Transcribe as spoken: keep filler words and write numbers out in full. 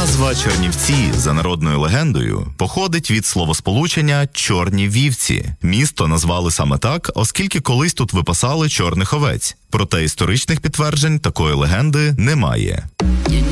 Назва Чернівці, за народною легендою, походить від словосполучення «чорні вівці». Місто назвали саме так, оскільки колись тут випасали чорних овець. Проте історичних підтверджень такої легенди немає.